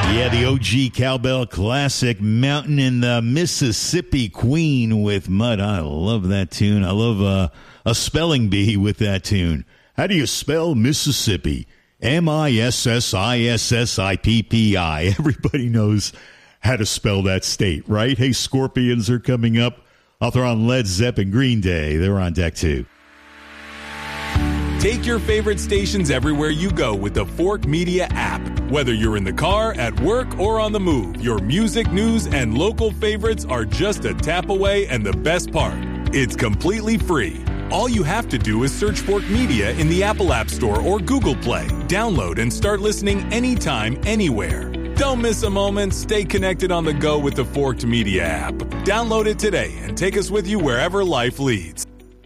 Yeah, the OG Cowbell Classic, Mountain in the Mississippi Queen with Mud. I love that tune. I love a spelling bee with that tune. How do you spell Mississippi? Mississippi. Everybody knows how to spell that state, right? Hey, Scorpions are coming up. I'll throw on Led Zeppelin, Green Day. They're on deck, too. Take your favorite stations everywhere you go with the Fork Media app. Whether you're in the car, at work, or on the move, your music, news, and local favorites are just a tap away, and the best part, it's completely free. All you have to do is search Fork Media in the Apple App Store or Google Play. Download and start listening anytime, anywhere. Don't miss a moment. Stay connected on the go with the Forked Media app. Download it today and take us with you wherever life leads.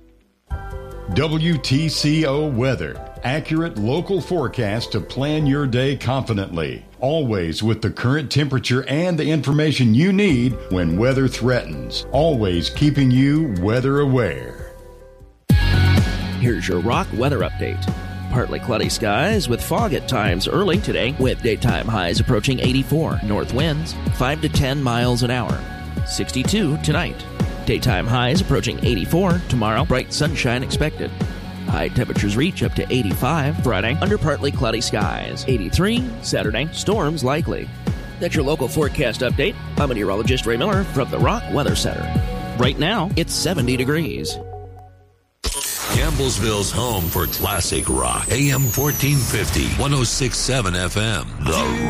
WTCO Weather. Accurate local forecast to plan your day confidently. Always with the current temperature and the information you need when weather threatens. Always keeping you weather aware. Here's your Rock weather update. Partly cloudy skies with fog at times early today, with daytime highs approaching 84. North winds 5 to 10 miles an hour. 62 tonight. Daytime highs approaching 84. Tomorrow, bright sunshine expected. High temperatures reach up to 85 Friday under partly cloudy skies. 83 Saturday, storms likely. That's your local forecast update. I'm meteorologist Ray Miller from the Rock Weather Center. Right now, it's 70 degrees. Campbellsville's home for classic rock. AM 1450, 106.7 FM. The